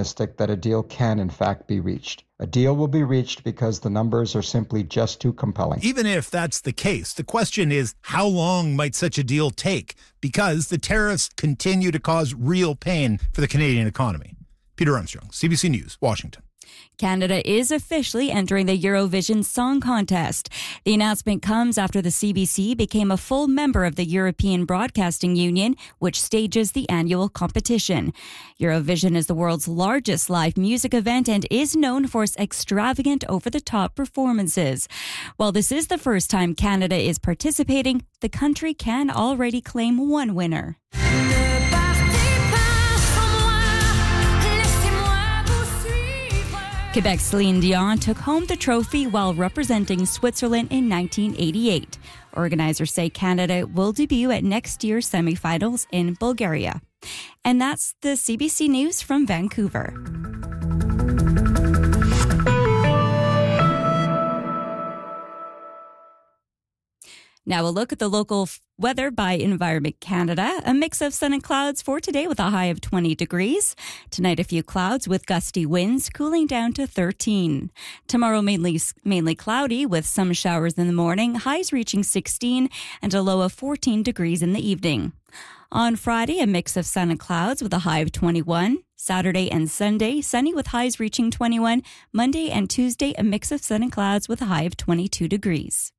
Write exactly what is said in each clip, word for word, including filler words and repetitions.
optimistic that a deal can, in fact, be reached. A deal will be reached because the numbers are simply just too compelling. Even if that's the case, the question is, how long might such a deal take? Because the tariffs continue to cause real pain for the Canadian economy. Peter Armstrong, C B C News, Washington. Canada is officially entering the Eurovision Song Contest. The announcement comes after the C B C became a full member of the European Broadcasting Union, which stages the annual competition. Eurovision is the world's largest live music event and is known for its extravagant, over-the-top performances. While this is the first time Canada is participating, the country can already claim one winner. Quebec's Celine Dion took home the trophy while representing Switzerland in nineteen eighty-eight. Organizers say Canada will debut at next year's semifinals in Bulgaria. And that's the C B C News from Vancouver. Now a look at the local weather by Environment Canada. A mix of sun and clouds for today with a high of twenty degrees. Tonight a few clouds with gusty winds, cooling down to thirteen. Tomorrow mainly mainly cloudy with some showers in the morning, highs reaching sixteen and a low of fourteen degrees in the evening. On Friday, a mix of sun and clouds with a high of twenty-one. Saturday and Sunday, sunny with highs reaching twenty-one. Monday and Tuesday, a mix of sun and clouds with a high of twenty-two degrees.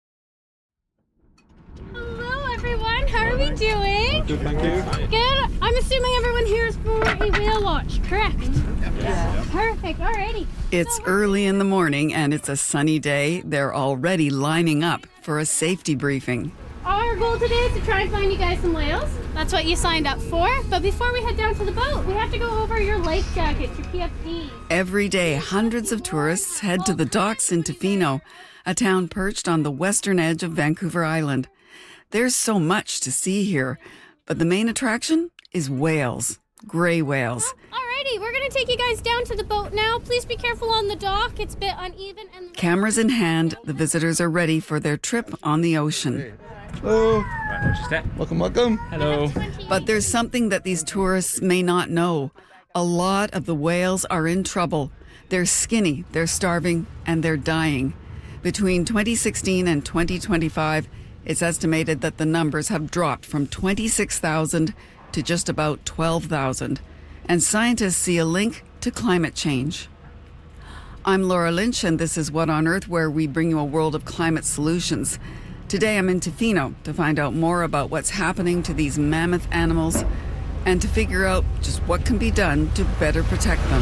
Hello, everyone. How are we doing? Good, thank you. Good. I'm assuming everyone here is for a whale watch, correct? Yeah. Perfect. Alrighty. It's early in the morning and it's a sunny day. They're already lining up for a safety briefing. Our goal today is to try and find you guys some whales. That's what you signed up for. But before we head down to the boat, we have to go over your life jackets, your P F Ds. Every day, hundreds of tourists head to the docks in Tofino, a town perched on the western edge of Vancouver Island. There's so much to see here, but the main attraction is whales, gray whales. Alrighty, we're going to take you guys down to the boat now. Please be careful on the dock. It's a bit uneven. And Cameras in hand, the visitors are ready for their trip on the ocean. Hello. Right, watch your step. Welcome, welcome. Hello. But there's something that these tourists may not know. A lot of the whales are in trouble. They're skinny, they're starving, and they're dying. Between twenty sixteen and twenty twenty-five, it's estimated that the numbers have dropped from twenty-six thousand to just about twelve thousand. And scientists see a link to climate change. I'm Laura Lynch, and this is What on Earth, where we bring you a world of climate solutions. Today I'm in Tofino to find out more about what's happening to these mammoth animals and to figure out just what can be done to better protect them.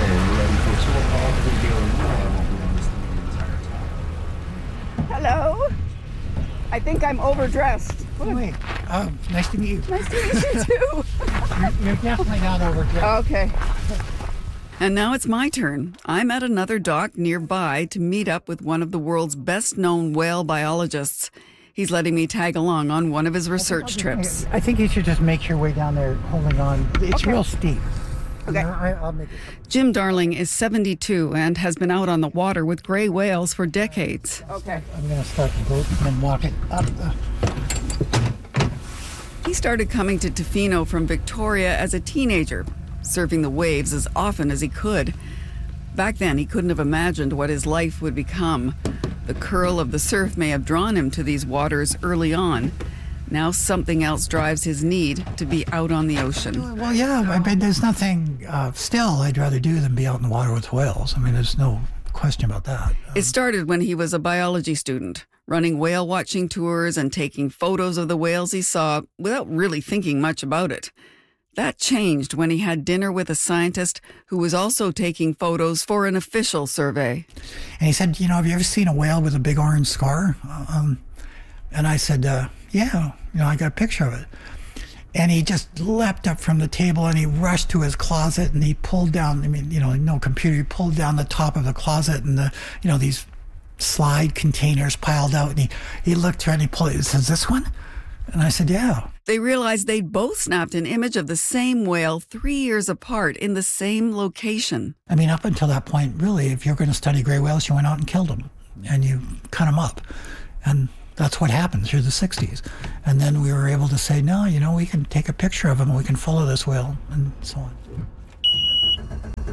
Hello. I think I'm overdressed. Oh, wait. Uh, nice to meet you. Nice to meet you too. you're, you're definitely not overdressed. Okay. And now it's my turn. I'm at another dock nearby to meet up with one of the world's best-known whale biologists. He's letting me tag along on one of his research trips. I think you should just make your way down there holding on. It's okay. real steep. Okay. I, I'll make it. Jim Darling is seventy-two and has been out on the water with gray whales for decades. Okay. I'm going to start the boat and then walk it up. Uh, He started coming to Tofino from Victoria as a teenager, surfing the waves as often as he could. Back then, he couldn't have imagined what his life would become. The curl of the surf may have drawn him to these waters early on. Now something else drives his need to be out on the ocean. well, yeah, I mean, there's nothing uh, still I'd rather do than be out in the water with whales. I mean, there's no question about that. Um, It started when he was a biology student, running whale watching tours and taking photos of the whales he saw without really thinking much about it. That changed when he had dinner with a scientist who was also taking photos for an official survey. And he said, you know, have you ever seen a whale with a big orange scar? Um, and I said, uh, yeah, you know, I got a picture of it. And he just leapt up from the table and he rushed to his closet and he pulled down, I mean, you know, no computer, he pulled down the top of the closet and the, you know, these slide containers piled out. And he, he looked through and he pulled it. He says, this one? And I said, yeah. They realized they'd both snapped an image of the same whale three years apart in the same location. I mean, up until that point, really, if you're going to study gray whales, you went out and killed them and you cut them up. And that's what happened through the sixties. And then we were able to say, no, you know, we can take a picture of them and we can follow this whale and so on.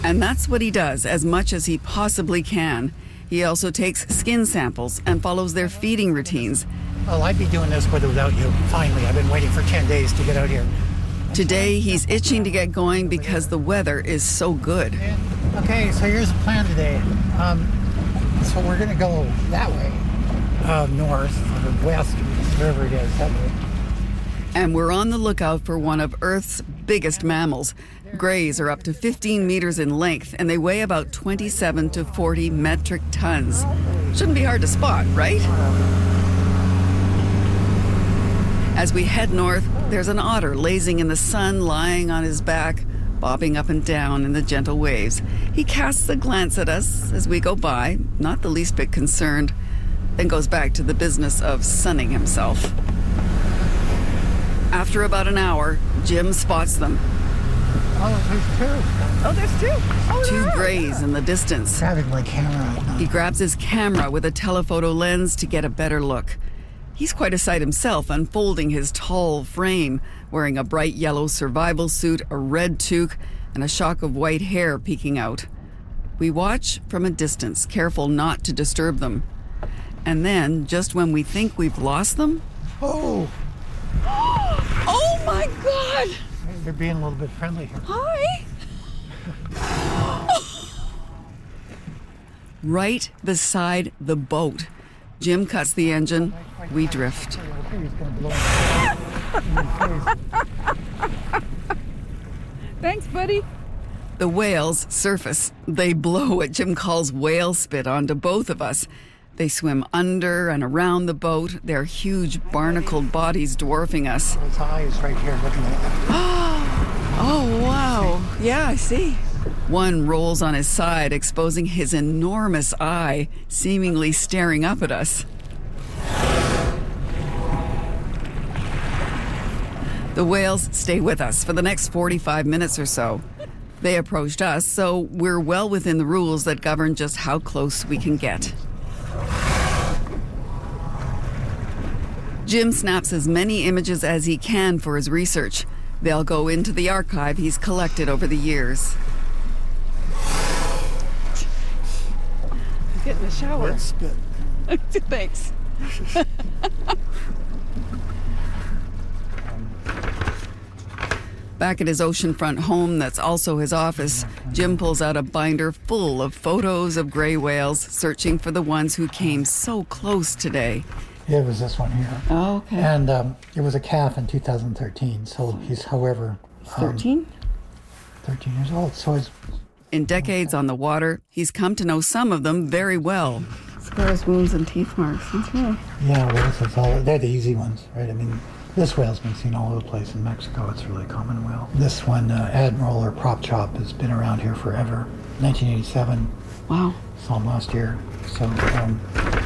And that's what he does as much as he possibly can. He also takes skin samples and follows their feeding routines. Well, I'd be doing this with or without you. Finally, I've been waiting for ten days to get out here. Today, he's itching to get going because the weather is so good. Okay, so here's the plan today. Um, so we're going to go that way, uh, north or west, wherever it is, that way. And we're on the lookout for one of Earth's biggest mammals. Greys are up to fifteen meters in length, and they weigh about twenty-seven to forty metric tons. Shouldn't be hard to spot, right? As we head north, there's an otter lazing in the sun, lying on his back, bobbing up and down in the gentle waves. He casts a glance at us as we go by, not the least bit concerned, then goes back to the business of sunning himself. After about an hour, Jim spots them. Oh, there's two. Oh, there's two. Oh, Two there are. greys in the distance. Grabbing my camera. He grabs his camera with a telephoto lens to get a better look. He's quite a sight himself, unfolding his tall frame, wearing a bright yellow survival suit, a red toque, and a shock of white hair peeking out. We watch from a distance, careful not to disturb them. And then, just when we think we've lost them... Oh, Oh my God! they're being a little bit friendly here. Hi! Right beside the boat. Jim cuts the engine. We drift. He's gonna blow in your face. Thanks, buddy. The whales surface. They blow what Jim calls whale spit onto both of us. They swim under and around the boat, their huge barnacled bodies dwarfing us. His eyes right here looking at Oh, wow. Yeah, I see. One rolls on his side, exposing his enormous eye, seemingly staring up at us. The whales stay with us for the next forty-five minutes or so. They approached us, so we're well within the rules that govern just how close we can get. Jim snaps as many images as he can for his research. They'll go into the archive he's collected over the years. Get in the shower. Let's spit. Thanks. Back at his oceanfront home that's also his office, Jim pulls out a binder full of photos of gray whales, searching for the ones who came so close today. Yeah, it was this one here. Oh, okay. And um, it was a calf in two thousand thirteen, so he's, however... um, thirteen? thirteen years old, so he's... In decades on the water, he's come to know some of them very well. Scars, wounds, and teeth marks. That's right. Yeah, well, this is all... They're the easy ones, right? I mean, this whale's been seen all over the place in Mexico. It's a really common whale. This one, uh, Admiral or Prop Chop, has been around here forever. nineteen eighty-seven. Wow. Saw him last year. So, um...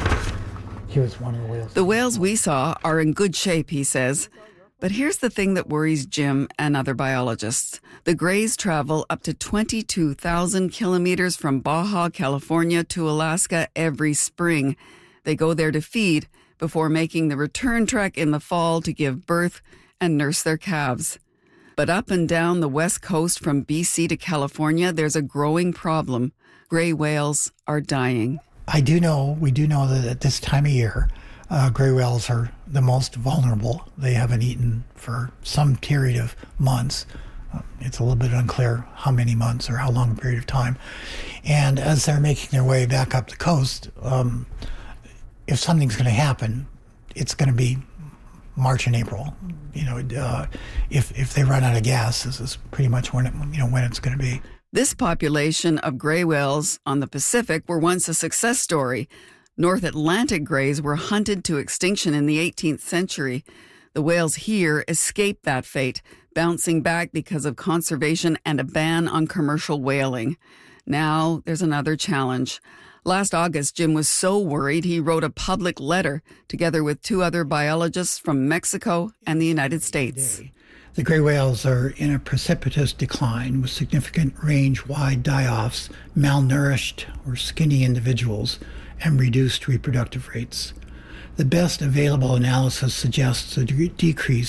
he was one of the whales. The whales we saw are in good shape, he says. But here's the thing that worries Jim and other biologists. The greys travel up to twenty-two thousand kilometers from Baja, California to Alaska every spring. They go there to feed before making the return trek in the fall to give birth and nurse their calves. But up and down the west coast from B C to California, there's a growing problem. Gray whales are dying. I do know, we do know that at this time of year, uh, gray whales are the most vulnerable. They haven't eaten for some period of months. Uh, it's a little bit unclear how many months or how long a period of time. And as they're making their way back up the coast, um, if something's going to happen, it's going to be March and April. You know, uh, if if they run out of gas, this is pretty much when it, you know when it's going to be. This population of gray whales on the Pacific were once a success story. North Atlantic greys were hunted to extinction in the eighteenth century. The whales here escaped that fate, bouncing back because of conservation and a ban on commercial whaling. Now there's another challenge. Last August, Jim was so worried he wrote a public letter together with two other biologists from Mexico and the United States. The gray whales are in a precipitous decline with significant range-wide die-offs, malnourished or skinny individuals, and reduced reproductive rates. The best available analysis suggests a de- decrease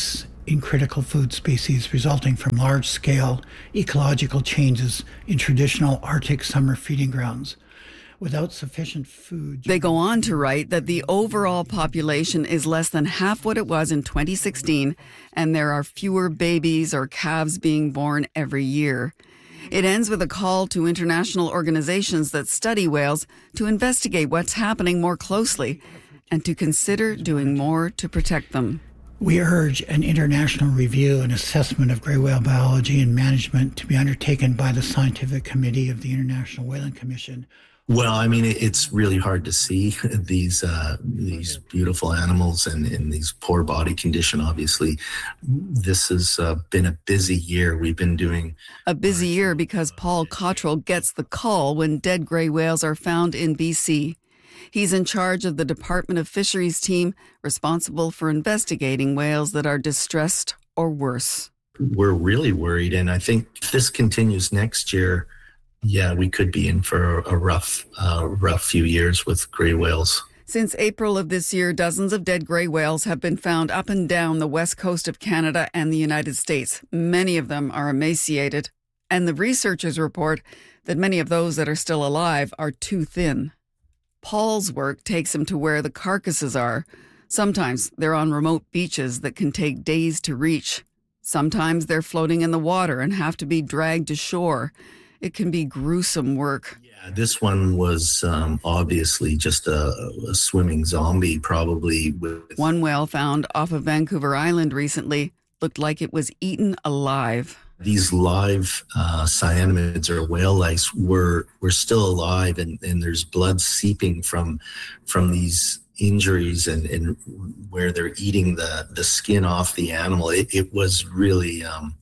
in critical food species resulting from large-scale ecological changes in traditional Arctic summer feeding grounds. Without sufficient food... They go on to write that the overall population is less than half what it was in twenty sixteen, and there are fewer babies or calves being born every year. It ends with a call to international organizations that study whales to investigate what's happening more closely and to consider doing more to protect them. We urge an international review and assessment of gray whale biology and management to be undertaken by the Scientific Committee of the International Whaling Commission. Well, I mean, it's really hard to see these uh, these beautiful animals and in these poor body condition, obviously. This has uh, been a busy year. We've been doing... A busy year because Paul Cottrell gets the call when dead gray whales are found in B C. He's in charge of the Department of Fisheries team responsible for investigating whales that are distressed or worse. We're really worried, and I think if this continues next year, yeah, we could be in for a rough, uh, rough few years with gray whales. Since April of this year, dozens of dead gray whales have been found up and down the west coast of Canada and the United States. Many of them are emaciated, and the researchers report that many of those that are still alive are too thin. Paul's work takes him to where the carcasses are. Sometimes they're on remote beaches that can take days to reach. Sometimes they're floating in the water and have to be dragged to shore. It can be gruesome work. Yeah, this one was um, obviously just a, a swimming zombie, probably. With... One whale found off of Vancouver Island recently looked like it was eaten alive. These live uh, cyanamids or whale lice were were still alive, and, and there's blood seeping from from these injuries and, and where they're eating the, the skin off the animal. It, it was really... Um,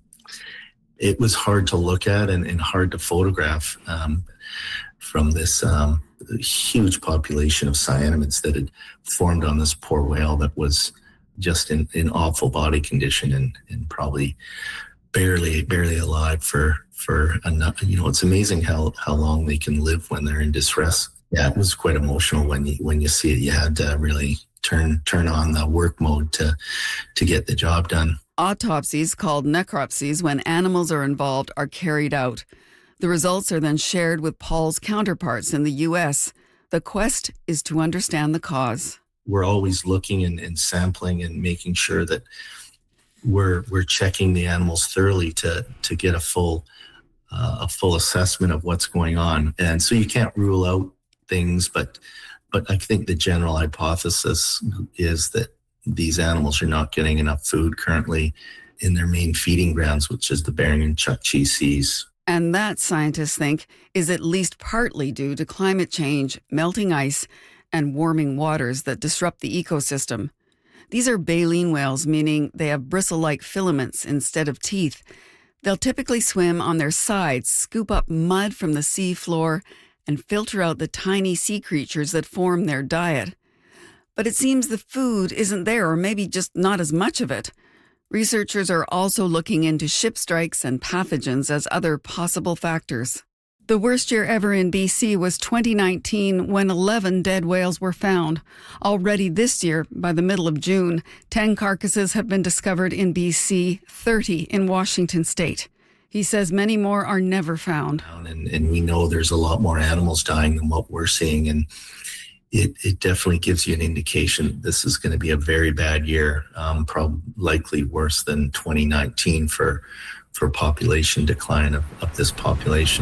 It was hard to look at and, and hard to photograph um, from this um, huge population of cyanamids that had formed on this poor whale that was just in, in awful body condition and, and probably barely barely alive for for enough. You know, it's amazing how, how long they can live when they're in distress. Yeah, it was quite emotional when you when you see it. You had to really turn turn on the work mode to to get the job done. Autopsies, called necropsies, when animals are involved, are carried out. The results are then shared with Paul's counterparts in the U S. The quest is to understand the cause. We're always looking and, and sampling and making sure that we're we're checking the animals thoroughly to to get a full uh, a full assessment of what's going on. And so you can't rule out things, but but I think the general hypothesis is that these animals are not getting enough food currently in their main feeding grounds, which is the Bering and Chukchi Seas. And that, scientists think, is at least partly due to climate change, melting ice, and warming waters that disrupt the ecosystem. These are baleen whales, meaning they have bristle-like filaments instead of teeth. They'll typically swim on their sides, scoop up mud from the sea floor, and filter out the tiny sea creatures that form their diet. But it seems the food isn't there, or maybe just not as much of it. Researchers are also looking into ship strikes and pathogens as other possible factors. The worst year ever in B C was twenty nineteen, when eleven dead whales were found. Already this year, by the middle of June, ten carcasses have been discovered in B C, thirty in Washington state. He says many more are never found. And, and we know there's a lot more animals dying than what we're seeing, and It, it definitely gives you an indication this is going to be a very bad year, um, probably likely worse than twenty nineteen for for population decline of, of this population.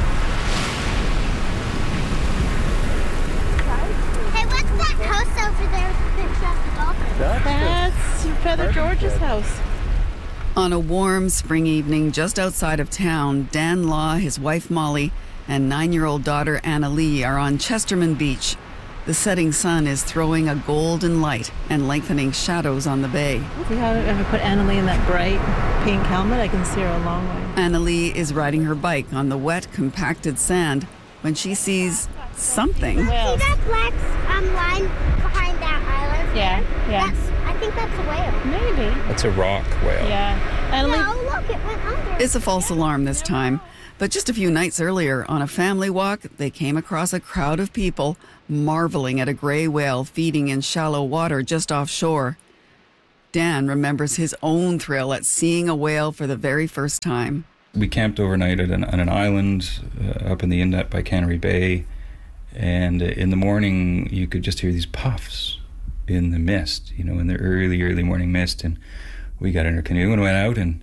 Hey, what's that house over there with the picture of the dolphin? That's Feather George's house. On a warm spring evening just outside of town, Dan Law, his wife Molly, and nine-year-old daughter Anna Lee are on Chesterman Beach. The setting sun is throwing a golden light and lengthening shadows on the bay. See how I ever put Annalie in that bright pink helmet? I can see her a long way. Annalie is riding her bike on the wet, compacted sand when she sees something. Well, see that black um, line behind that island? Yeah, yeah. That's, I think that's a whale. Maybe. That's a rock whale. Yeah. Annalie. No, look, it went under. It's a false alarm this time. But just a few nights earlier, on a family walk, they came across a crowd of people marveling at a gray whale feeding in shallow water just offshore. Dan remembers his own thrill at seeing a whale for the very first time. We camped overnight at an, on an island uh, up in the inlet by Cannery Bay, and in the morning you could just hear these puffs in the mist, you know, in the early, early morning mist, and we got in our canoe and went out and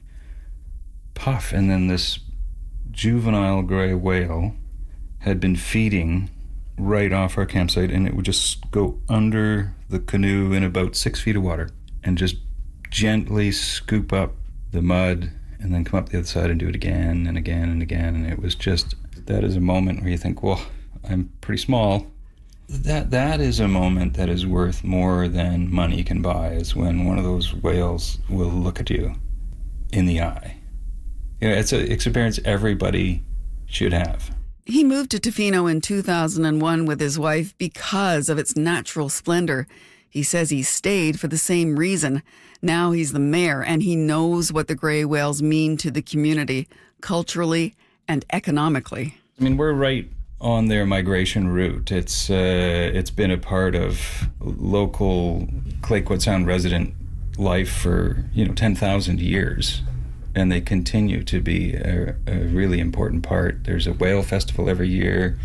puff, and then this juvenile gray whale had been feeding right off our campsite, and it would just go under the canoe in about six feet of water and just gently scoop up the mud and then come up the other side and do it again and again and again. And it was just, that is a moment where you think, well, I'm pretty small. That that is a moment that is worth more than money can buy, is when one of those whales will look at you in the eye. You know, it's an experience everybody should have. He moved to Tofino in two thousand one with his wife because of its natural splendor. He says he stayed for the same reason. Now he's the mayor, and he knows what the gray whales mean to the community, culturally and economically. I mean, we're right on their migration route. It's uh, it's been a part of local Clayoquot Sound resident life for, you know, ten thousand years. And they continue to be a, a really important part. There's a whale festival every year.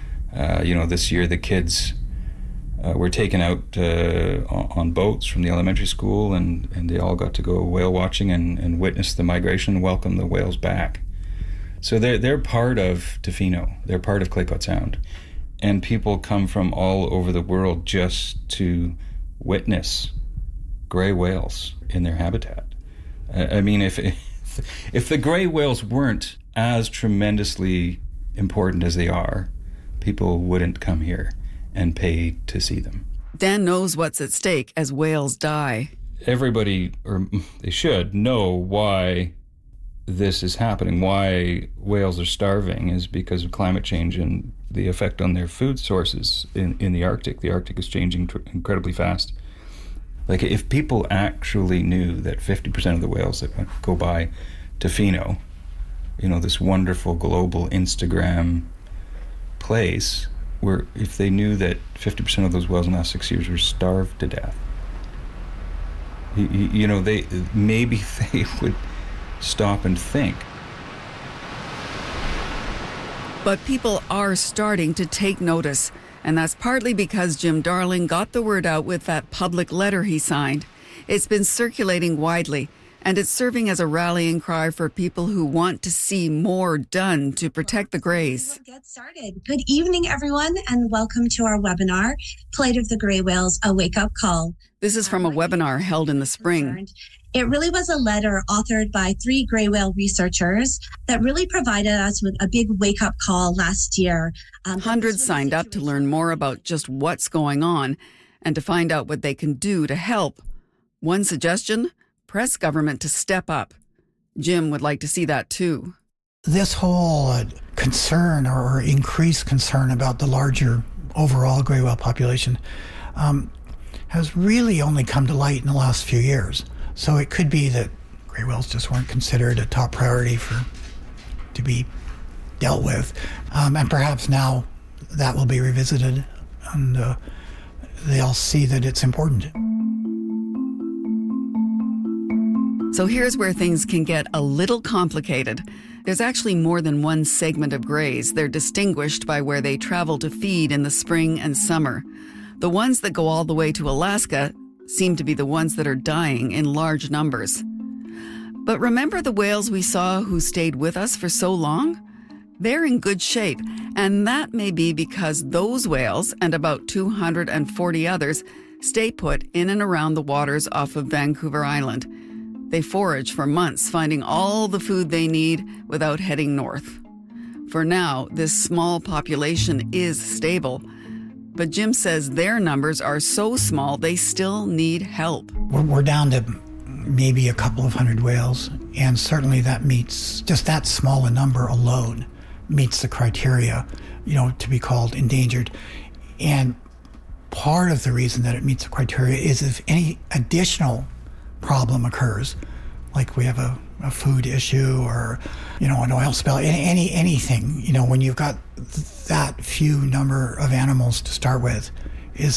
Uh, you know, this year the kids uh, were taken out uh, on boats from the elementary school, and, and they all got to go whale watching and, and witness the migration and welcome the whales back. So they're, they're part of Tofino. They're part of Clayoquot Sound. And people come from all over the world just to witness gray whales in their habitat. Uh, I mean, if... If the gray whales weren't as tremendously important as they are, people wouldn't come here and pay to see them. Dan knows what's at stake as whales die. Everybody, or they should, know why this is happening. Why whales are starving is because of climate change and the effect on their food sources in, in the Arctic. The Arctic is changing tr- incredibly fast. Like, if people actually knew that fifty percent of the whales that go by Tofino, you know, this wonderful global Instagram place, where if they knew that fifty percent of those whales in the last six years were starved to death, you, you know, they maybe they would stop and think. But people are starting to take notice. And that's partly because Jim Darling got the word out with that public letter he signed. It's been circulating widely, and it's serving as a rallying cry for people who want to see more done to protect the grays. Get started. Good evening, everyone, and welcome to our webinar, Plight of the Gray Whales, a Wake-Up Call. This is from a webinar held in the spring. It really was a letter authored by three gray whale researchers that really provided us with a big wake-up call last year. Um, Hundreds signed up to learn more about just what's going on and to find out what they can do to help. One suggestion, press government to step up. Jim would like to see that too. This whole uh, concern or increased concern about the larger overall gray whale population um, has really only come to light in the last few years. So it could be that gray whales just weren't considered a top priority for to be dealt with. Um, and perhaps now that will be revisited and uh, they'll see that it's important. So here's where things can get a little complicated. There's actually more than one segment of grays. They're distinguished by where they travel to feed in the spring and summer. The ones that go all the way to Alaska seem to be the ones that are dying in large numbers. But remember the whales we saw who stayed with us for so long? They're in good shape, and that may be because those whales and about two hundred forty others stay put in and around the waters off of Vancouver Island. They forage for months, finding all the food they need without heading north. For now, this small population is stable, but Jim says their numbers are so small they still need help. We're, we're down to maybe a couple of hundred whales, and certainly that meets, just that small a number alone meets the criteria, you know, to be called endangered. And part of the reason that it meets the criteria is if any additional problem occurs, like we have a, a food issue or, you know, an oil spill, any, any anything, you know, when you've got th- that few number of animals to start with, is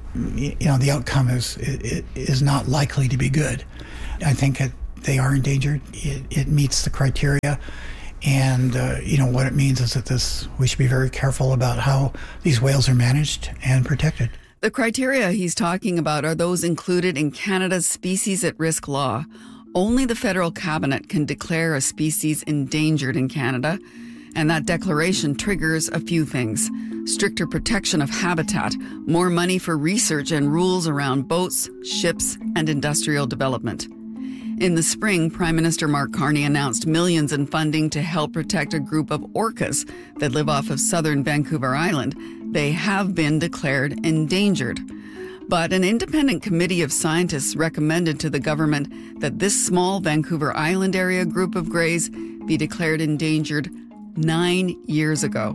you know, the outcome is it, is not likely to be good. I think it, they are endangered. It, it meets the criteria. And, uh, you know, what it means is that this we should be very careful about how these whales are managed and protected. The criteria he's talking about are those included in Canada's Species at Risk law. Only the federal cabinet can declare a species endangered in Canada, and that declaration triggers a few things: stricter protection of habitat, more money for research, and rules around boats, ships, and industrial development. In the spring, Prime Minister Mark Carney announced millions in funding to help protect a group of orcas that live off of southern Vancouver Island. They have been declared endangered. But an independent committee of scientists recommended to the government that this small Vancouver Island area group of greys be declared endangered nine years ago.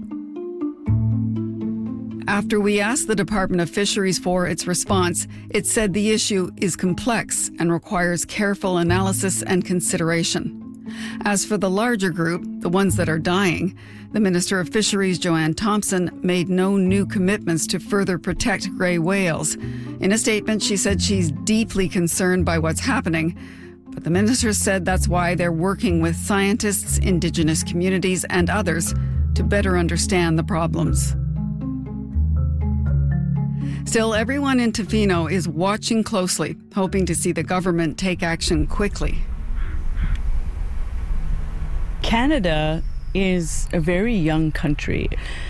After we asked the Department of Fisheries for its response, it said the issue is complex and requires careful analysis and consideration. As for the larger group, the ones that are dying, the Minister of Fisheries, Joanne Thompson, made no new commitments to further protect grey whales. In a statement, she said she's deeply concerned by what's happening, but the minister said that's why they're working with scientists, Indigenous communities, and others to better understand the problems. Still, everyone in Tofino is watching closely, hoping to see the government take action quickly. Canada is a very young country,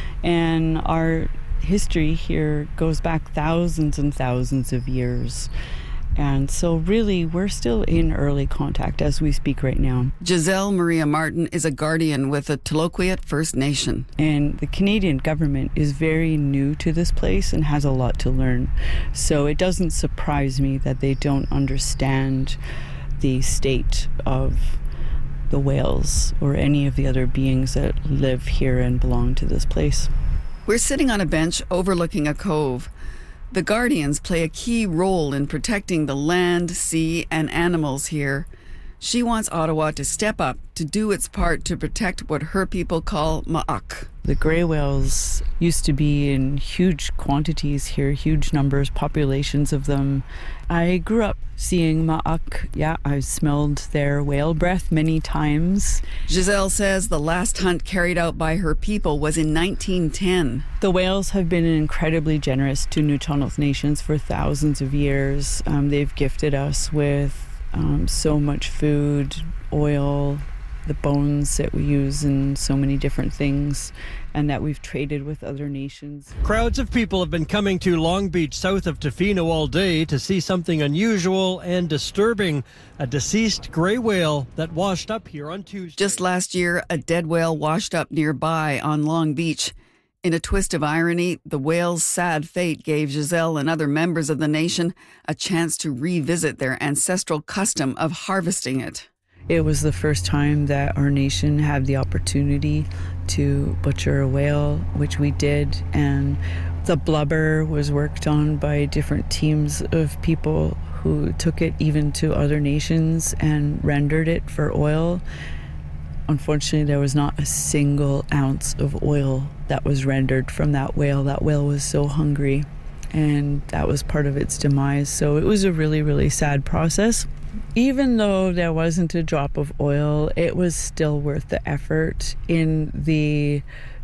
and our history here goes back thousands and thousands of years. And so really, we're still in early contact as we speak right now. Giselle Maria Martin is a guardian with the Tloquet First Nation. And the Canadian government is very new to this place and has a lot to learn. So it doesn't surprise me that they don't understand the state of the whales or any of the other beings that live here and belong to this place. We're sitting on a bench overlooking a cove. The Guardians play a key role in protecting the land, sea, and animals here. She wants Ottawa to step up to do its part to protect what her people call ma'ak. The grey whales used to be in huge quantities here, huge numbers, populations of them. I grew up seeing ma'ak. Yeah, I've smelled their whale breath many times. Giselle says the last hunt carried out by her people was in nineteen ten. The whales have been incredibly generous to Nuu-chah-nulth Nations for thousands of years. Um, they've gifted us with um, so much food, oil, the bones that we use in so many different things, and that we've traded with other nations. Crowds of people have been coming to Long Beach, south of Tofino, all day to see something unusual and disturbing: a deceased grey whale that washed up here on Tuesday. Just last year, a dead whale washed up nearby on Long Beach. In a twist of irony, the whale's sad fate gave Giselle and other members of the nation a chance to revisit their ancestral custom of harvesting it. It was the first time that our nation had the opportunity to butcher a whale, which we did, and the blubber was worked on by different teams of people who took it even to other nations and rendered it for oil. Unfortunately, there was not a single ounce of oil that was rendered from that whale. That whale was so hungry, and that was part of its demise. So it was a really, really sad process. Even though there wasn't a drop of oil, it was still worth the effort in the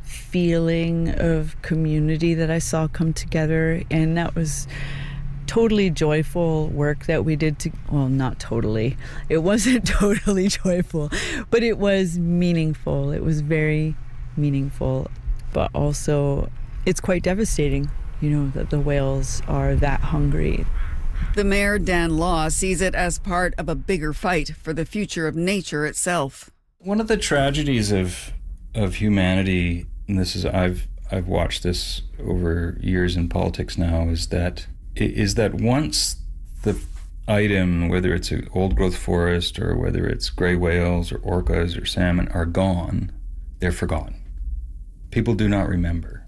feeling of community that I saw come together. And that was totally joyful work that we did to, well, not totally. It wasn't totally joyful, but it was meaningful. It was very meaningful, but also it's quite devastating, you know, that the whales are that hungry. The mayor, Dan Law, sees it as part of a bigger fight for the future of nature itself. One of the tragedies of of humanity, and this is I've I've watched this over years in politics now, is that is that once the item, whether it's an old growth forest or whether it's gray whales or orcas or salmon, are gone, they're forgotten. People do not remember.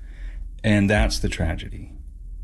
And that's the tragedy,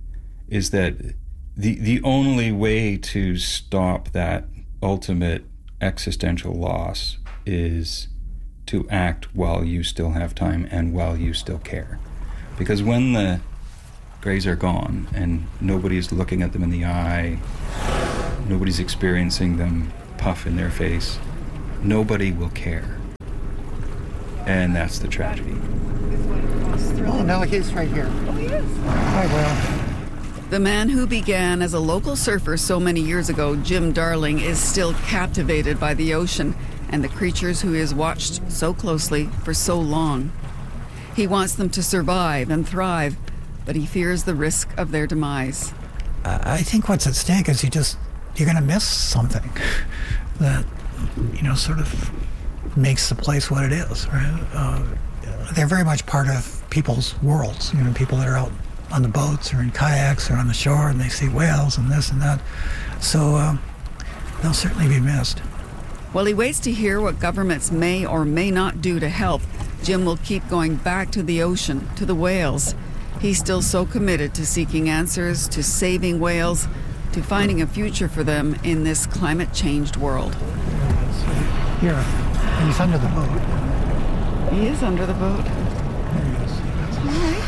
is that the the only way to stop that ultimate existential loss is to act while you still have time and while you still care. Because when the Greys are gone, and nobody's looking at them in the eye. Nobody's experiencing them puff in their face. Nobody will care. And that's the tragedy. Oh, no, he's right here. Oh, he is. Hi, Will. The man who began as a local surfer so many years ago, Jim Darling, is still captivated by the ocean and the creatures who he has watched so closely for so long. He wants them to survive and thrive, but he fears the risk of their demise. I think what's at stake is you just, you're going to miss something that, you know, sort of makes the place what it is, right? Uh, they're very much part of people's worlds, you know, people that are out on the boats or in kayaks or on the shore and they see whales and this and that. So uh, they'll certainly be missed. While he waits to hear what governments may or may not do to help, Jim will keep going back to the ocean, to the whales. He's still so committed to seeking answers, to saving whales, to finding a future for them in this climate-changed world. Here, he's under the boat. He is under the boat. There he is. That's all right.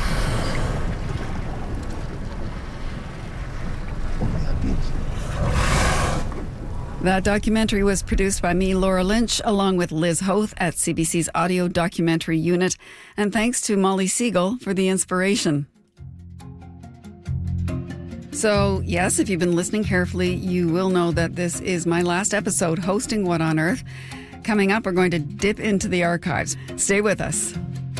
That documentary was produced by me, Laura Lynch, along with Liz Hoth at C B C's Audio Documentary Unit, and thanks to Molly Siegel for the inspiration. So, yes, if you've been listening carefully, you will know that this is my last episode hosting What on Earth. Coming up, we're going to dip into the archives. Stay with us.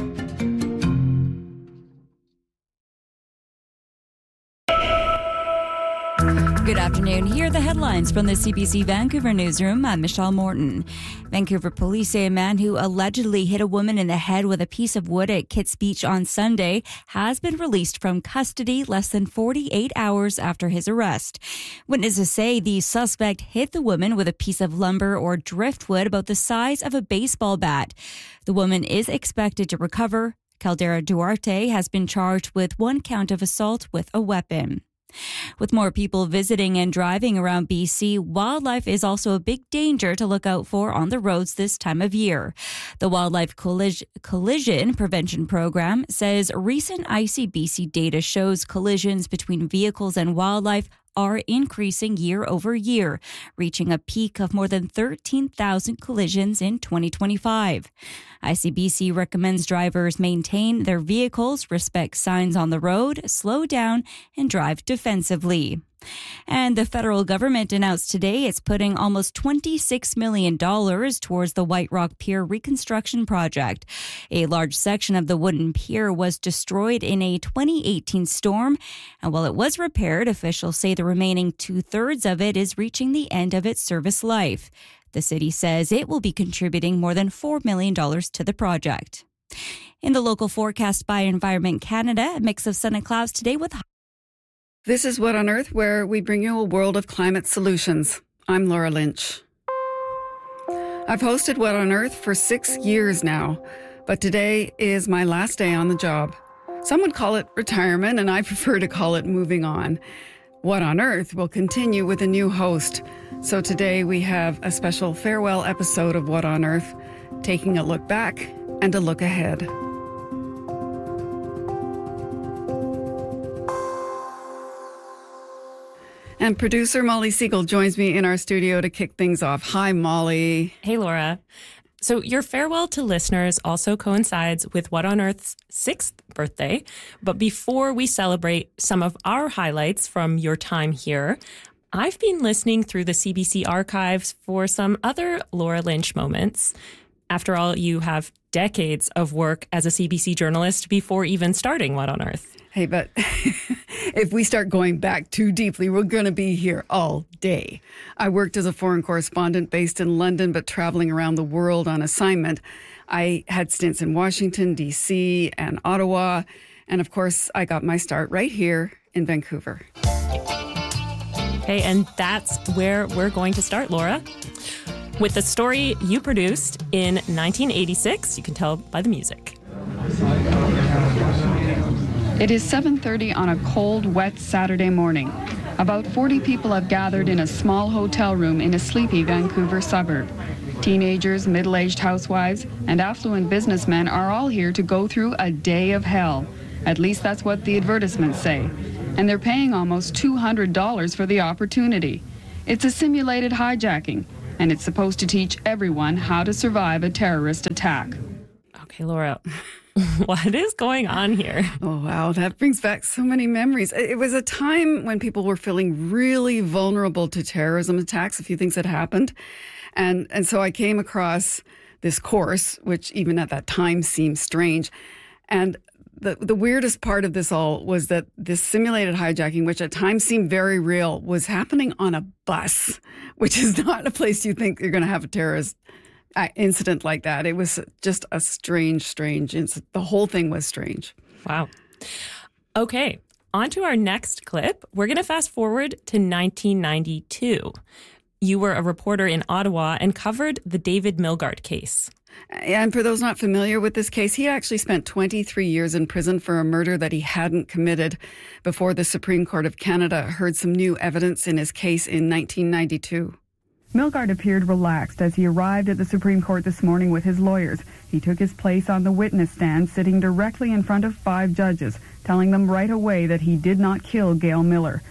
Good afternoon. Here are the headlines from the C B C Vancouver newsroom. I'm Michelle Morton. Vancouver police say a man who allegedly hit a woman in the head with a piece of wood at Kits Beach on Sunday has been released from custody less than forty-eight hours after his arrest. Witnesses say the suspect hit the woman with a piece of lumber or driftwood about the size of a baseball bat. The woman is expected to recover. Caldera Duarte has been charged with one count of assault with a weapon. With more people visiting and driving around B C, wildlife is also a big danger to look out for on the roads this time of year. The Wildlife Collis- Collision Prevention Program says recent I C B C data shows collisions between vehicles and wildlife are increasing year over year, reaching a peak of more than thirteen thousand collisions in twenty twenty-five. I C B C recommends drivers maintain their vehicles, respect signs on the road, slow down, and drive defensively. And the federal government announced today it's putting almost twenty-six million dollars towards the White Rock Pier reconstruction project. A large section of the wooden pier was destroyed in a twenty eighteen storm, and while it was repaired, officials say the remaining two-thirds of it is reaching the end of its service life. The city says it will be contributing more than four million dollars to the project. In the local forecast by Environment Canada, a mix of sun and clouds today with This is What on Earth, where we bring you a world of climate solutions. I'm Laura Lynch. I've hosted What on Earth for six years now, but today is my last day on the job. Some would call it retirement, and I prefer to call it moving on. What on Earth will continue with a new host. So today we have a special farewell episode of What on Earth, taking a look back and a look ahead. And producer Molly Siegel joins me in our studio to kick things off. Hi, Molly. Hey, Laura. So your farewell to listeners also coincides with What on Earth's sixth birthday. But before we celebrate some of our highlights from your time here, I've been listening through the C B C archives for some other Laura Lynch moments. After all, you have decades of work as a C B C journalist before even starting What on Earth. Hey, but if we start going back too deeply, we're going to be here all day. I worked as a foreign correspondent based in London, but traveling around the world on assignment. I had stints in Washington, D C and Ottawa. And of course, I got my start right here in Vancouver. Okay, and that's where we're going to start, Laura. With the story you produced in nineteen eighty-six, you can tell by the music. It is seven thirty on a cold, wet Saturday morning. About forty people have gathered in a small hotel room in a sleepy Vancouver suburb. Teenagers, middle-aged housewives, and affluent businessmen are all here to go through a day of hell. At least that's what the advertisements say. And they're paying almost two hundred dollars for the opportunity. It's a simulated hijacking, and it's supposed to teach everyone how to survive a terrorist attack. Okay, Laura, what is going on here? Oh, wow. That brings back so many memories. It was a time when people were feeling really vulnerable to terrorism attacks. A few things had happened. And, and so I came across this course, which even at that time seemed strange. And The, the weirdest part of this all was that this simulated hijacking, which at times seemed very real, was happening on a bus, which is not a place you think you're going to have a terrorist incident like that. It was just a strange, strange incident. The whole thing was strange. Wow. Okay, on to our next clip. We're going to fast forward to nineteen ninety-two. You were a reporter in Ottawa and covered the David Milgaard case. And for those not familiar with this case, he actually spent twenty-three years in prison for a murder that he hadn't committed before the Supreme Court of Canada heard some new evidence in his case in nineteen ninety-two. Milgaard appeared relaxed as he arrived at the Supreme Court this morning with his lawyers. He took his place on the witness stand, sitting directly in front of five judges, telling them right away that he did not kill Gail Miller.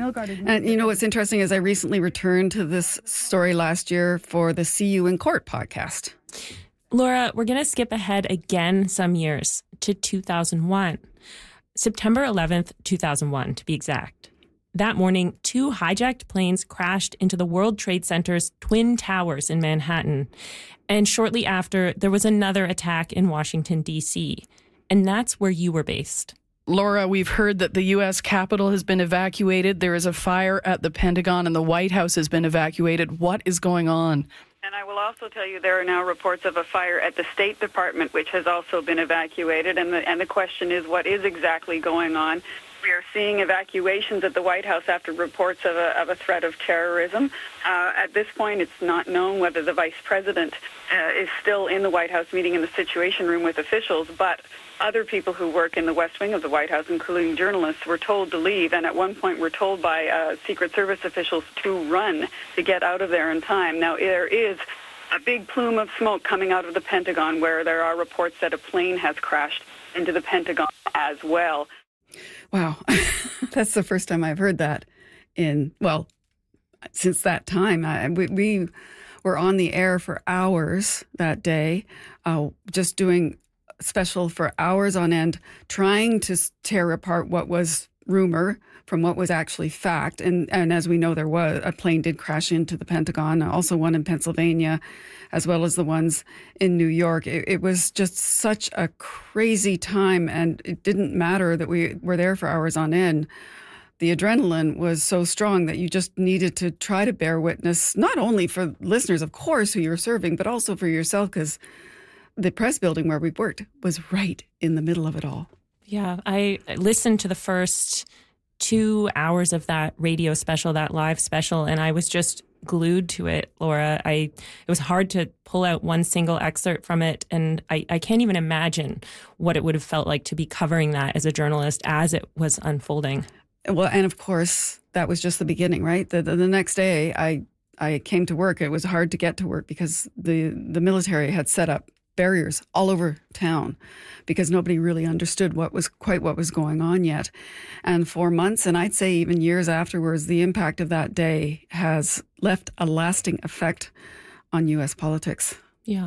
And you know what's interesting is I recently returned to this story last year for the See You in Court podcast. Laura, we're going to skip ahead again some years to two thousand one. September eleventh, two thousand one, to be exact. That morning, two hijacked planes crashed into the World Trade Center's Twin Towers in Manhattan. And shortly after, there was another attack in Washington, D C. And that's where you were based. Laura, we've heard that the U S Capitol has been evacuated. There is a fire at the Pentagon and the White House has been evacuated. What is going on? And I will also tell you there are now reports of a fire at the State Department, which has also been evacuated. And the, and the question is, what is exactly going on? We are seeing evacuations at the White House after reports of a, of a threat of terrorism. Uh, at this point, it's not known whether the vice president uh, is still in the White House meeting in the Situation Room with officials, but other people who work in the West Wing of the White House, including journalists, were told to leave, and at one point were told by uh, Secret Service officials to run to get out of there in time. Now, there is a big plume of smoke coming out of the Pentagon where there are reports that a plane has crashed into the Pentagon as well. Wow. That's the first time I've heard that in, well, since that time. I, we, we were on the air for hours that day, uh, just doing special for hours on end, trying to tear apart what was rumor from what was actually fact. And, and as we know, there was a plane did crash into the Pentagon, also one in Pennsylvania, as well as the ones in New York. It, it was just such a crazy time, and it didn't matter that we were there for hours on end. The adrenaline was so strong that you just needed to try to bear witness, not only for listeners, of course, who you're serving, but also for yourself, because the press building where we worked was right in the middle of it all. Yeah, I listened to the first two hours of that radio special, that live special, and I was just glued to it, Laura. I it was hard to pull out one single excerpt from it, and I, I can't even imagine what it would have felt like to be covering that as a journalist as it was unfolding. Well, and of course, that was just the beginning, right? The, the, the next day, I I came to work. It was hard to get to work because the, the military had set up barriers all over town because nobody really understood what was quite what was going on yet. And for months, and I'd say even years afterwards, the impact of that day has left a lasting effect on U S politics. Yeah.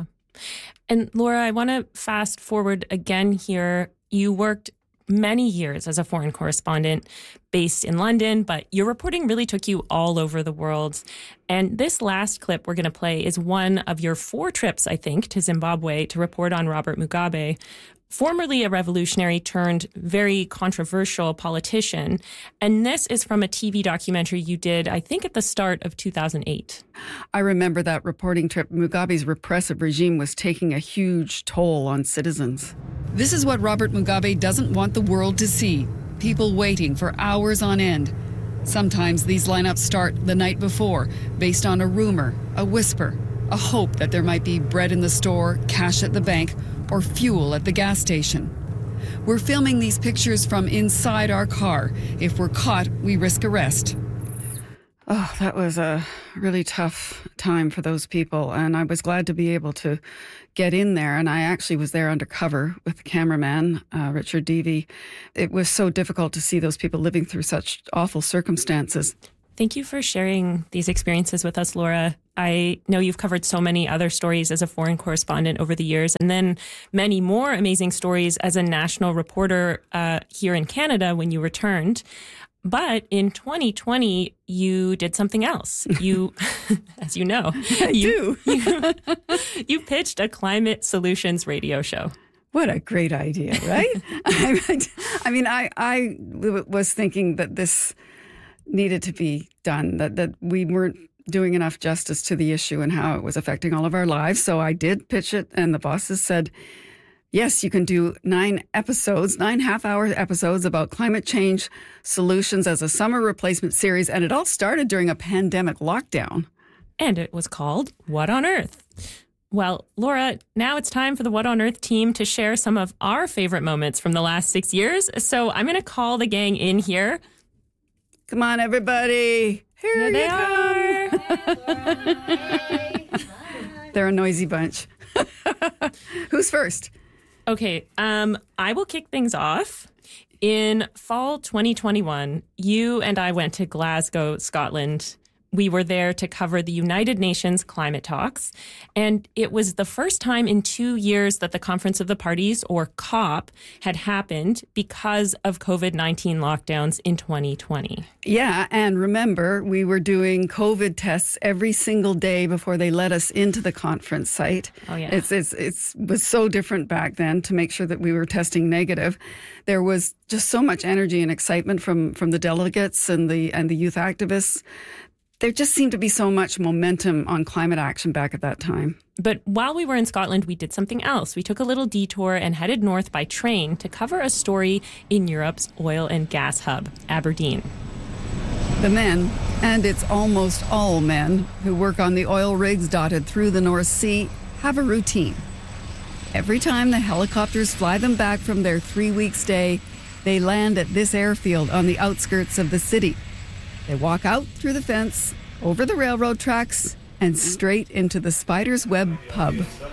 And Laura, I want to fast forward again here. You worked many years as a foreign correspondent based in London, but your reporting really took you all over the world. And this last clip we're going to play is one of your four trips, I think, to Zimbabwe to report on Robert Mugabe, formerly a revolutionary turned very controversial politician. And this is from a T V documentary you did, I think, at the start of two thousand eight. I remember that reporting trip. Mugabe's repressive regime was taking a huge toll on citizens. This is what Robert Mugabe doesn't want the world to see. People waiting for hours on end. Sometimes these lineups start the night before, based on a rumor, a whisper, a hope that there might be bread in the store, cash at the bank, or fuel at the gas station. We're filming these pictures from inside our car. If we're caught, we risk arrest. Oh, that was a really tough time for those people. And I was glad to be able to get in there. And I actually was there undercover with the cameraman, uh, Richard Devey. It was so difficult to see those people living through such awful circumstances. Thank you for sharing these experiences with us, Laura. I know you've covered so many other stories as a foreign correspondent over the years, and then many more amazing stories as a national reporter uh, here in Canada when you returned. But in twenty twenty, you did something else. You, as you know, I you, do. you, you pitched a climate solutions radio show. What a great idea, right? I mean, I, I was thinking that this needed to be done, that, that we weren't doing enough justice to the issue and how it was affecting all of our lives. So I did pitch it, and the bosses said, yes, you can do nine episodes, nine half-hour episodes about climate change solutions as a summer replacement series. And it all started during a pandemic lockdown. And it was called What on Earth? Well, Laura, now it's time for the What on Earth team to share some of our favorite moments from the last six years. So I'm going to call the gang in here. Come on, everybody. Here, Here they are. They're a noisy bunch. Who's first? Okay, um, I will kick things off. In fall twenty twenty-one, you and I went to Glasgow, Scotland. We were there to cover the United Nations climate talks, and it was the first time in two years that the Conference of the Parties, or COP, had happened because of COVID nineteen lockdowns in twenty twenty. Yeah, and remember, we were doing COVID tests every single day before they let us into the conference site. Oh, yeah. It's, it's, it's was so different back then to make sure that we were testing negative. There was just so much energy and excitement from, from the delegates and the and the youth activists. There just seemed to be so much momentum on climate action back at that time. But while we were in Scotland, we did something else. We took a little detour and headed north by train to cover a story in Europe's oil and gas hub, Aberdeen. The men, and it's almost all men, who work on the oil rigs dotted through the North Sea, have a routine. Every time the helicopters fly them back from their three-week stay, they land at this airfield on the outskirts of the city. They walk out through the fence, over the railroad tracks, and straight into the Spider's Web pub.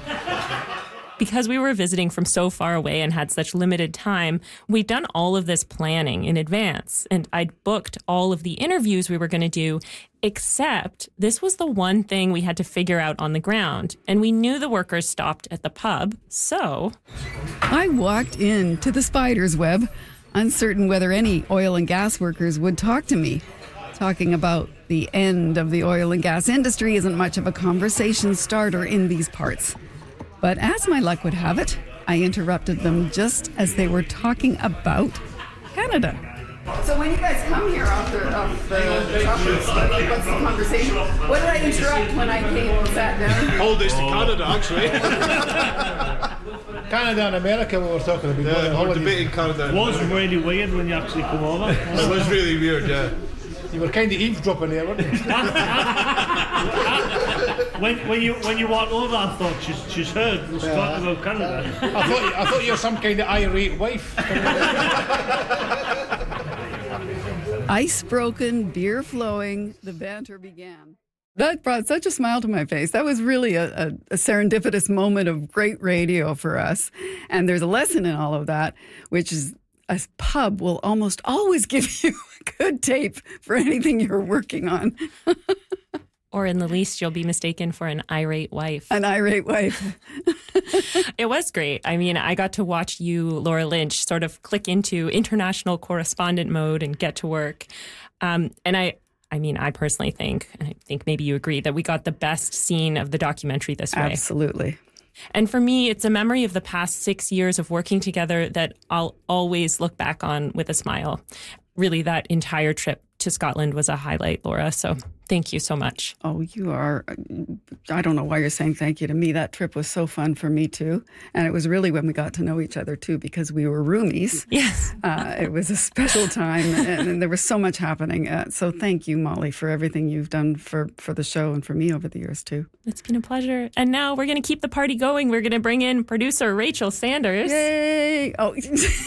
Because we were visiting from so far away and had such limited time, we'd done all of this planning in advance. And I'd booked all of the interviews we were going to do, except this was the one thing we had to figure out on the ground. And we knew the workers stopped at the pub, so... I walked into the Spider's Web, uncertain whether any oil and gas workers would talk to me. Talking about the end of the oil and gas industry isn't much of a conversation starter in these parts. But as my luck would have it, I interrupted them just as they were talking about Canada. So when you guys come here off the, off the truckers, what's the conversation? What did I interrupt when I came and sat down? Hold this to Canada, actually. Canada and America, we were talking about. Yeah, we were debating Canada. It was really weird when you actually come over. It was really weird, yeah. You were kind of eavesdropping there, weren't you? when, when you when you walked over, I thought she's, she's heard us yeah. talking about Canada. I thought I thought you were some kind of irate wife. Ice broken, beer flowing, the banter began. That brought such a smile to my face. That was really a, a, a serendipitous moment of great radio for us. And there's a lesson in all of that, which is a pub will almost always give you a good tape for anything you're working on. Or in the least, you'll be mistaken for an irate wife. An irate wife. It was great. I mean, I got to watch you, Laura Lynch, sort of click into international correspondent mode and get to work. Um, and I, I mean, I personally think, and I think maybe you agree, that we got the best scene of the documentary this way. Absolutely. And for me, it's a memory of the past six years of working together that I'll always look back on with a smile. Really, that entire trip to Scotland was a highlight, Laura. So Thank you so much. Oh, you are. I don't know why you're saying thank you to me. That trip was so fun for me, too. And it was really when we got to know each other, too, because we were roomies. Yes. Uh, it was a special time, and, and there was so much happening. Uh, so thank you, Molly, for everything you've done for, for the show and for me over the years, too. It's been a pleasure. And now we're going to keep the party going. We're going to bring in producer Rachel Sanders. Yay! Oh,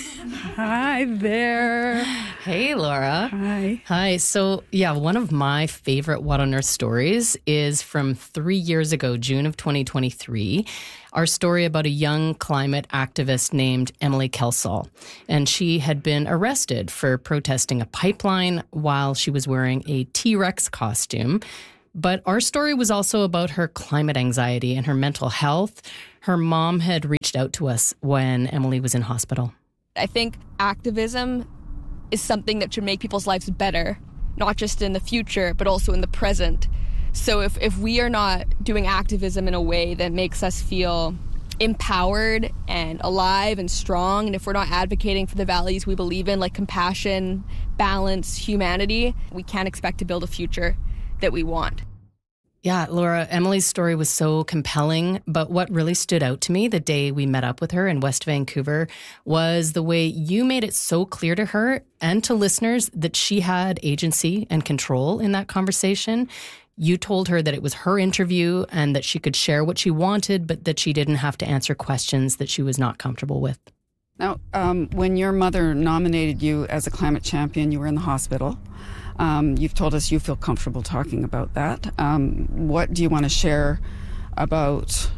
hi there. Hey, Laura. Hi. Hi. So, yeah, one of my favorite What on Earth stories is from three years ago, June of twenty twenty-three. Our story about a young climate activist named Emily Kelsall. And she had been arrested for protesting a pipeline while she was wearing a T-Rex costume. But our story was also about her climate anxiety and her mental health. Her mom had reached out to us when Emily was in hospital. I think activism is something that should make people's lives better, not just in the future, but also in the present. So if, if we are not doing activism in a way that makes us feel empowered and alive and strong, and if we're not advocating for the values we believe in, like compassion, balance, humanity, we can't expect to build a future that we want. Yeah, Laura, Emily's story was so compelling, but what really stood out to me the day we met up with her in West Vancouver was the way you made it so clear to her and to listeners that she had agency and control in that conversation. You told her that it was her interview and that she could share what she wanted, but that she didn't have to answer questions that she was not comfortable with. Now, um, when your mother nominated you as a climate champion, you were in the hospital. Um, you've told us you feel comfortable talking about that. Um, what do you want to share about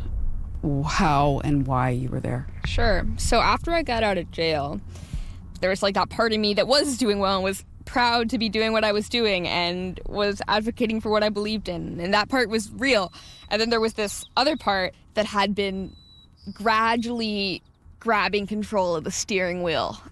how and why you were there? Sure. So after I got out of jail, there was like that part of me that was doing well and was proud to be doing what I was doing and was advocating for what I believed in. And that part was real. And then there was this other part that had been gradually grabbing control of the steering wheel.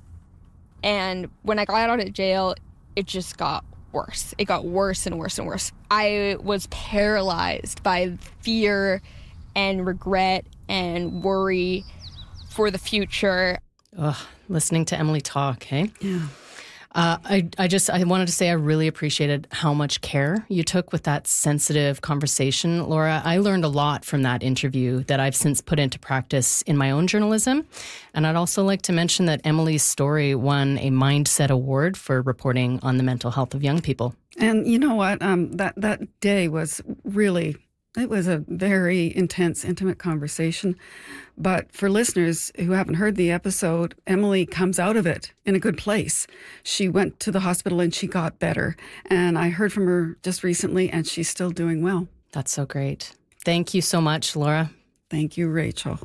And when I got out of jail, it just got worse. It got worse and worse and worse. I was paralyzed by fear and regret and worry for the future. Ugh, listening to Emily talk, hey? Yeah. Uh, I, I just, I wanted to say I really appreciated how much care you took with that sensitive conversation, Laura. I learned a lot from that interview that I've since put into practice in my own journalism. And I'd also like to mention that Emily's story won a Mindset Award for reporting on the mental health of young people. And you know what? Um, that, that day was really, it was a very intense, intimate conversation. But for listeners who haven't heard the episode, Emily comes out of it in a good place. She went to the hospital and she got better. And I heard from her just recently and she's still doing well. That's so great. Thank you so much, Laura. Thank you, Rachel.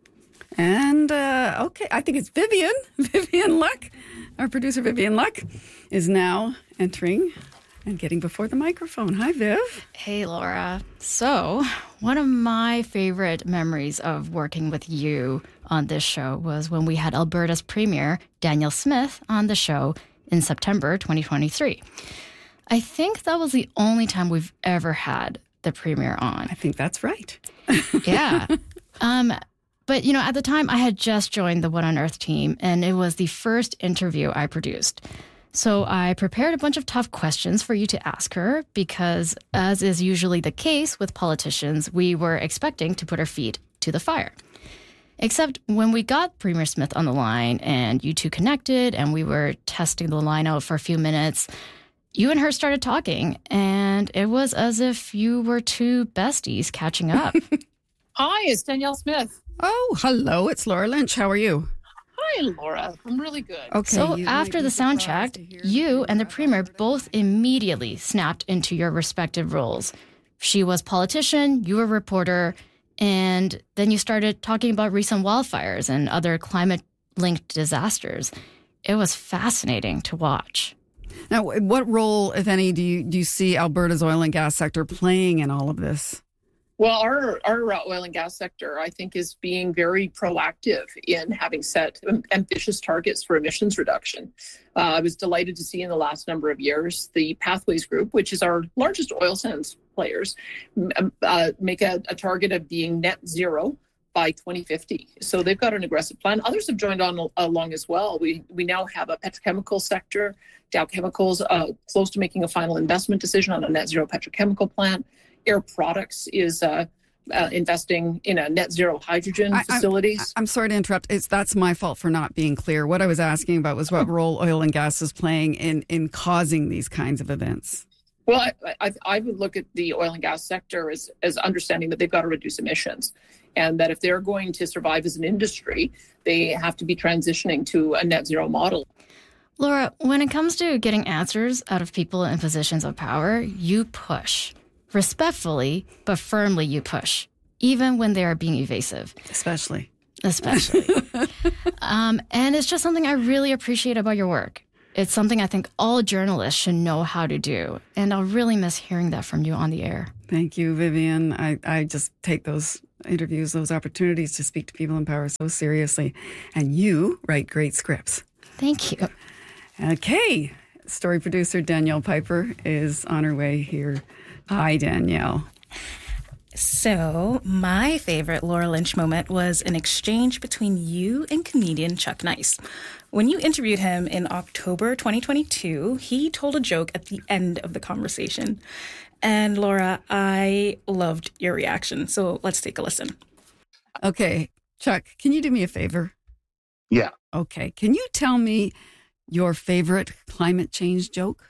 And, uh, okay, I think it's Vivian. Vivian Luck, our producer Vivian Luck, is now entering and getting before the microphone. Hi, Viv. Hey, Laura. So, one of my favorite memories of working with you on this show was when we had Alberta's Premier, Danielle Smith, on the show in September twenty twenty-three. I think that was the only time we've ever had the Premier on. I think that's right. Yeah. Um, but, you know, at the time, I had just joined the What on Earth team, and it was the first interview I produced. So I prepared a bunch of tough questions for you to ask her because, as is usually the case with politicians, we were expecting to put our feet to the fire. Except when we got Premier Smith on the line and you two connected and we were testing the line out for a few minutes, you and her started talking, and it was as if you were two besties catching up. Hi, it's Danielle Smith. Oh, hello. It's Laura Lynch. How are you? Hi, Laura. I'm really good. Okay. So after the sound check, you and the Premier both immediately snapped into your respective roles. She was politician, you were reporter, and then you started talking about recent wildfires and other climate-linked disasters. It was fascinating to watch. Now, what role, if any, do you do you see Alberta's oil and gas sector playing in all of this? Well, our, our oil and gas sector, I think, is being very proactive in having set ambitious targets for emissions reduction. Uh, I was delighted to see in the last number of years the Pathways Group, which is our largest oil sands players, uh, make a, a target of being net zero by twenty fifty. So they've got an aggressive plan. Others have joined on along as well. We we now have a petrochemical sector. Dow Chemicals uh, close to making a final investment decision on a net zero petrochemical plant. Air Products is uh, uh, investing in a net zero hydrogen I, facilities. I'm, I'm sorry to interrupt. It's that's my fault for not being clear. What I was asking about was what role oil and gas is playing in in causing these kinds of events. Well, I, I, I would look at the oil and gas sector as, as understanding that they've got to reduce emissions, and that if they're going to survive as an industry, they have to be transitioning to a net zero model. Laura, when it comes to getting answers out of people in positions of power, you push. Respectfully, but firmly you push, even when they are being evasive. Especially. Especially. um, and it's just something I really appreciate about your work. It's something I think all journalists should know how to do. And I'll really miss hearing that from you on the air. Thank you, Vivian. I, I just take those interviews, those opportunities to speak to people in power so seriously. And you write great scripts. Thank you. Okay. Story producer Danielle Piper is on her way here. Hi, Danielle. So, my favorite Laura Lynch moment was an exchange between you and comedian Chuck Nice. When you interviewed him in October twenty twenty-two, he told a joke at the end of the conversation. And Laura, I loved your reaction. So let's take a listen. Okay. Chuck, can you do me a favor? Yeah. Okay. Can you tell me your favorite climate change joke?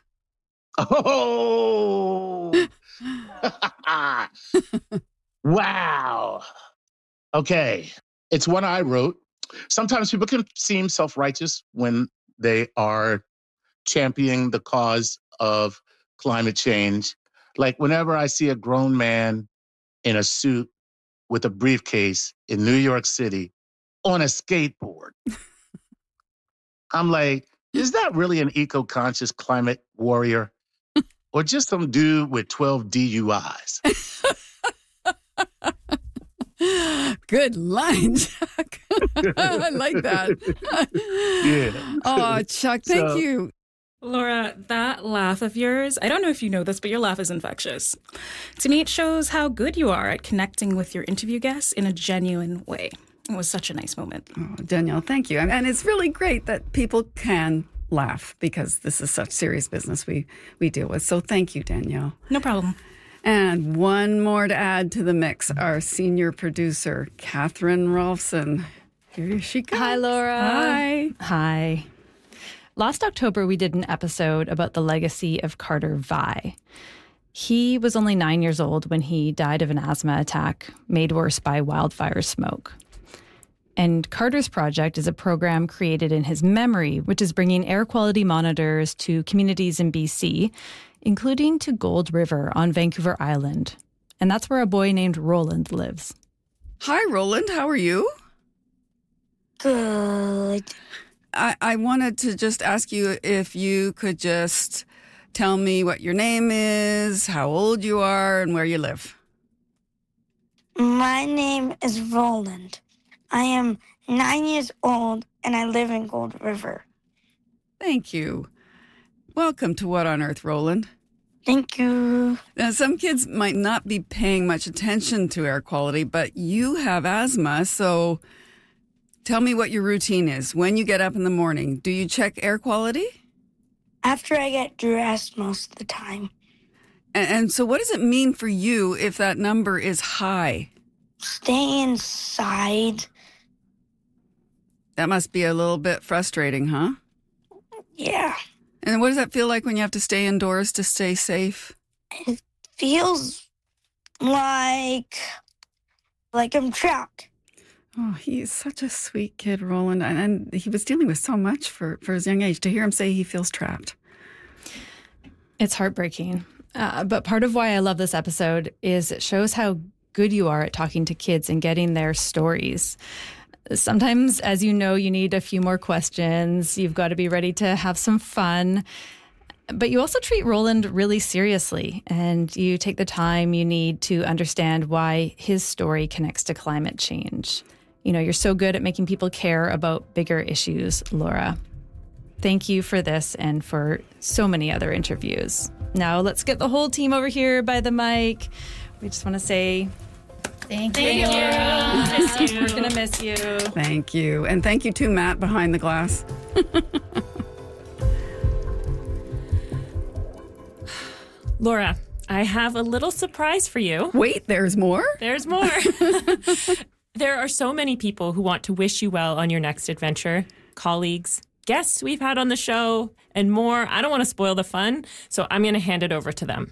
Oh, wow. Okay. It's one I wrote. Sometimes people can seem self-righteous when they are championing the cause of climate change. Like whenever I see a grown man in a suit with a briefcase in New York City on a skateboard, I'm like, is that really an eco-conscious climate warrior? Or just some dude with twelve D U Is? Good line, Chuck. I like that. Yeah. Oh, Chuck, thank So- you. Laura, that laugh of yours, I don't know if you know this, but your laugh is infectious. To me, it shows how good you are at connecting with your interview guests in a genuine way. It was such a nice moment. Oh, Danielle, thank you. And it's really great that people can laugh because this is such serious business we, we deal with. So thank you, Danielle. No problem. And one more to add to the mix, our senior producer, Catherine Rolfson. Here she comes. Hi, Laura. Hi. Hi. Last October, we did an episode about the legacy of Carter Vi. He was only nine years old when he died of an asthma attack made worse by wildfire smoke. And Carter's project is a program created in his memory, which is bringing air quality monitors to communities in B C, including to Gold River on Vancouver Island. And that's where a boy named Roland lives. Hi, Roland. How are you? Good. I, I wanted to just ask you if you could just tell me what your name is, how old you are, and where you live. My name is Roland. I am nine years old and I live in Gold River. Thank you. Welcome to What on Earth, Roland. Thank you. Now, some kids might not be paying much attention to air quality, but you have asthma, so tell me what your routine is. When you get up in the morning, do you check air quality? After I get dressed most of the time. And, and so what does it mean for you if that number is high? Stay inside. That must be a little bit frustrating, huh? Yeah. And what does that feel like when you have to stay indoors to stay safe? It feels like like I'm trapped. Oh, he's such a sweet kid, Roland. And, and he was dealing with so much for, for his young age. To hear him say he feels trapped. It's heartbreaking. Uh, but part of why I love this episode is it shows how good you are at talking to kids and getting their stories. Sometimes, as you know, you need a few more questions. You've got to be ready to have some fun. But you also treat Roland really seriously, and you take the time you need to understand why his story connects to climate change. You know, you're so good at making people care about bigger issues, Laura. Thank you for this and for so many other interviews. Now let's get the whole team over here by the mic. We just want to say Thank, thank you. you. Miss you. We're going to miss you. Thank you. And thank you to Matt behind the glass. Laura, I have a little surprise for you. Wait, there's more? There's more. There are so many people who want to wish you well on your next adventure. Colleagues, guests we've had on the show, and more. I don't want to spoil the fun, so I'm going to hand it over to them.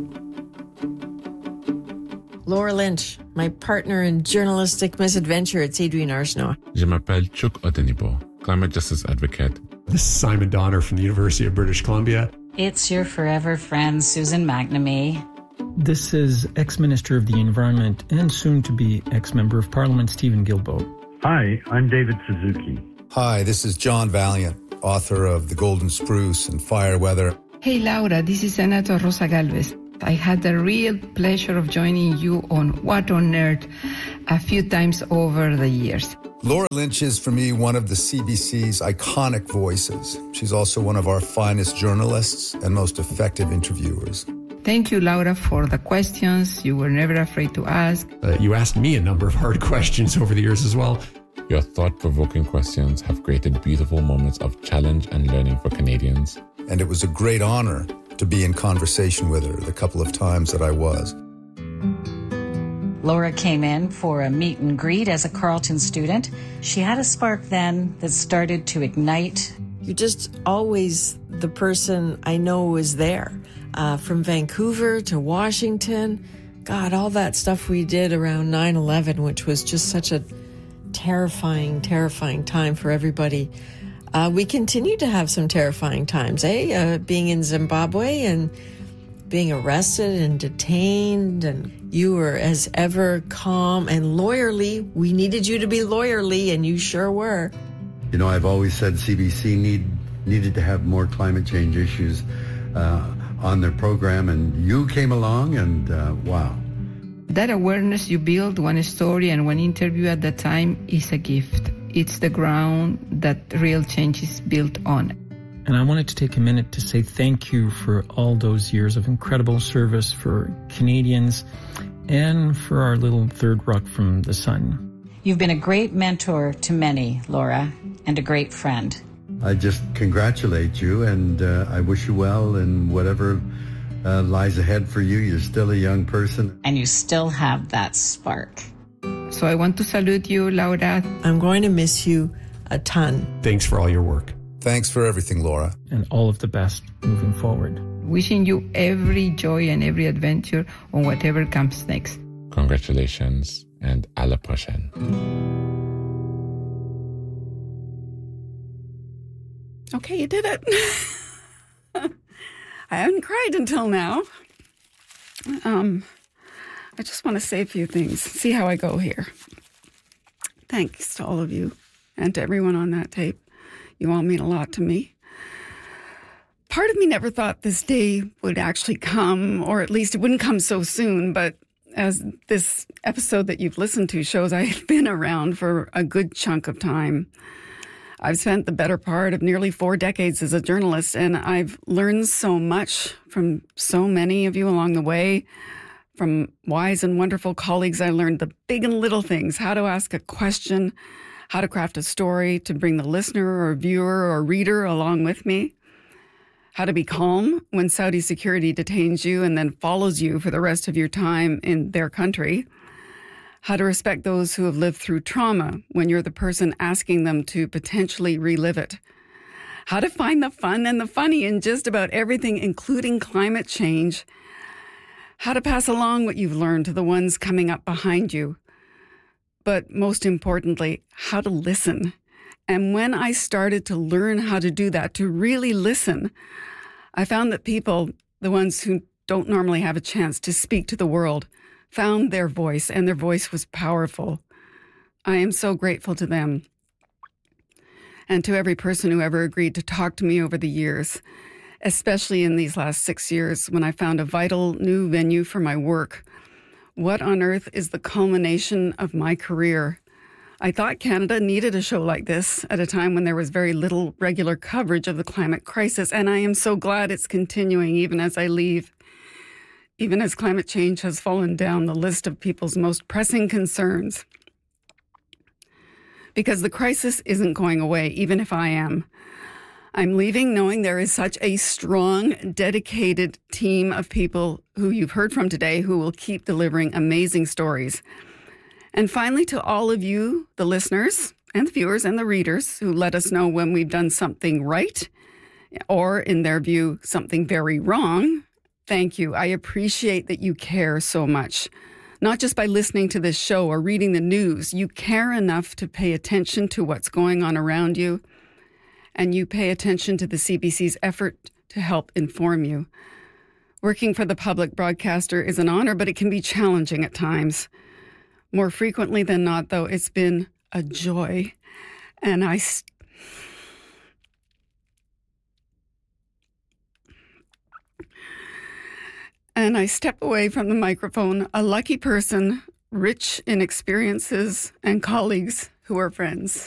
Laura Lynch, my partner in journalistic misadventure. It's Adrienne Arsenault. Je m'appelle Chuck Otenipo, climate justice advocate. This is Simon Donner from the University of British Columbia. It's your forever friend, Susan McNamee. This is ex-Minister of the Environment and soon-to-be ex-Member of Parliament, Stephen Guilbeault. Hi, I'm David Suzuki. Hi, this is John Valiant, author of The Golden Spruce and Fire Weather. Hey, Laura, this is Senator Rosa Galvez. I had the real pleasure of joining you on What on Earth a few times over the years. Laura Lynch is, for me, one of the C B C's iconic voices. She's also one of our finest journalists and most effective interviewers. Thank you, Laura, for the questions you were never afraid to ask. Uh, you asked me a number of hard questions over the years as well. Your thought-provoking questions have created beautiful moments of challenge and learning for Canadians. And it was a great honor to be in conversation with her the couple of times that I was. Laura came in for a meet and greet as a Carleton student. She had a spark then that started to ignite. You're just always the person I know is there. Uh, from Vancouver to Washington. God, all that stuff we did around nine eleven, which was just such a terrifying, terrifying time for everybody. Uh, we continue to have some terrifying times, eh? Uh, being in Zimbabwe and being arrested and detained, and you were as ever calm and lawyerly. We needed you to be lawyerly, and you sure were. You know, I've always said C B C need needed to have more climate change issues uh, on their program, and you came along, and uh, wow. That awareness you build one story and one interview at a time is a gift. It's the ground that real change is built on. And I wanted to take a minute to say thank you for all those years of incredible service for Canadians and for our little third rock from the sun. You've been a great mentor to many, Laura, and a great friend. I just congratulate you, and uh, I wish you well in whatever uh, lies ahead for you. You're still a young person. And you still have that spark. So I want to salute you, Laura. I'm going to miss you a ton. Thanks for all your work. Thanks for everything, Laura. And all of the best moving forward. Wishing you every joy and every adventure on whatever comes next. Congratulations, and à la prochaine. Okay, you did it. I haven't cried until now. Um, I just want to say a few things, see how I go here. Thanks to all of you and to everyone on that tape. You all mean a lot to me. Part of me never thought this day would actually come, or at least it wouldn't come so soon, but as this episode that you've listened to shows, I've been around for a good chunk of time. I've spent the better part of nearly four decades as a journalist, and I've learned so much from so many of you along the way. From wise and wonderful colleagues, I learned the big and little things, how to ask a question, how to craft a story to bring the listener or viewer or reader along with me, how to be calm when Saudi security detains you and then follows you for the rest of your time in their country, how to respect those who have lived through trauma when you're the person asking them to potentially relive it, how to find the fun and the funny in just about everything, including climate change, how to pass along what you've learned to the ones coming up behind you, but most importantly, how to listen. And when I started to learn how to do that, to really listen, I found that people, the ones who don't normally have a chance to speak to the world, found their voice, and their voice was powerful. I am so grateful to them. And to every person who ever agreed to talk to me over the years, especially in these last six years when I found a vital new venue for my work. What on Earth is the culmination of my career? I thought Canada needed a show like this at a time when there was very little regular coverage of the climate crisis, and I am so glad it's continuing even as I leave. even as climate change has fallen down the list of people's most pressing concerns. Because the crisis isn't going away, even if I am. I'm leaving knowing there is such a strong, dedicated team of people who you've heard from today who will keep delivering amazing stories. And finally, to all of you, the listeners and the viewers and the readers who let us know when we've done something right or, in their view, something very wrong, thank you. I appreciate that you care so much. Not just by listening to this show or reading the news, you care enough to pay attention to what's going on around you, and you pay attention to the C B C's effort to help inform you. Working for the public broadcaster is an honor, but it can be challenging at times. More frequently than not, though, it's been a joy. And I... St- and I step away from the microphone, a lucky person, rich in experiences and colleagues who are friends.